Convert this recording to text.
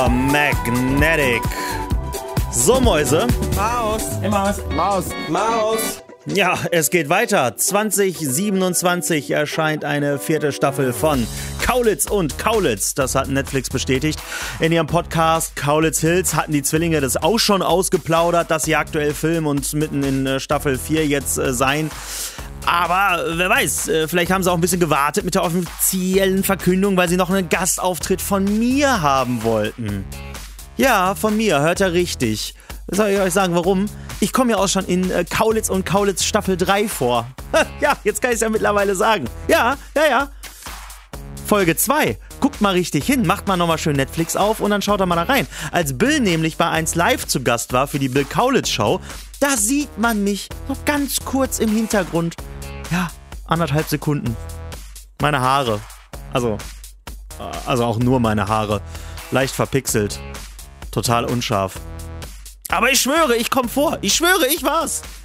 Magnetic. So, Mäuse. Maus. Ja, es geht weiter. 2027 erscheint eine 4. Staffel von Kaulitz und Kaulitz. Das hat Netflix bestätigt. In ihrem Podcast Kaulitz Hills hatten die Zwillinge das auch schon ausgeplaudert, dass sie aktuell filmen und mitten in Staffel 4 jetzt seien. Aber wer weiß, vielleicht haben sie auch ein bisschen gewartet mit der offiziellen Verkündung, weil sie noch einen Gastauftritt von mir haben wollten. Ja, von mir, hört ihr richtig. Soll ich euch sagen, warum? Ich komme ja auch schon in Kaulitz und Kaulitz Staffel 3 vor. Ja, jetzt kann ich es ja mittlerweile sagen. Ja. Folge 2. Guckt mal richtig hin, macht mal nochmal schön Netflix auf und dann schaut da mal da rein. Als Bill nämlich bei 1 Live zu Gast war für die Bill Kaulitz Show, da sieht man mich so ganz kurz im Hintergrund. Ja, 1,5 Sekunden. Meine Haare. Also auch nur meine Haare. Leicht verpixelt. Total unscharf. Aber ich schwöre, ich komme vor. Ich schwöre, ich war's.